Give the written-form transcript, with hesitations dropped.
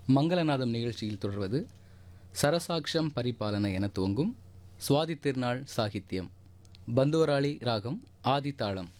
மங்களநாதம் நிகழ்ச்சியில் தொடர்வது சரசாக்ஷம் பரிபாலன என துவங்கும் சுவாதி திருநாள் சாகித்யம் பந்துவராளி ராகம் ஆதி தாளம்.